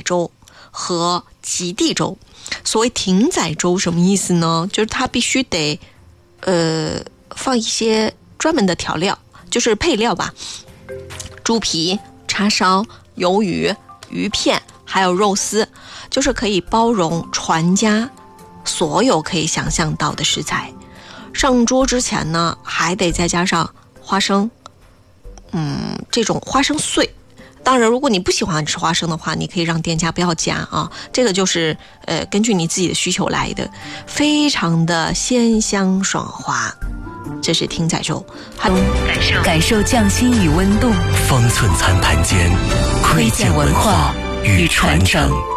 粥和极地粥。所谓艇仔粥什么意思呢？就是它必须得放一些专门的调料，就是配料吧，猪皮、叉烧、鱿鱼、鱼片还有肉丝，就是可以包容传家所有可以想象到的食材。上桌之前呢，还得再加上花生，这种花生碎。当然如果你不喜欢吃花生的话，你可以让店家不要加啊，这个就是根据你自己的需求来的，非常的鲜香爽滑。这是艇仔粥， 感受匠心与温度， 方寸餐盘间，窥见文化与传承。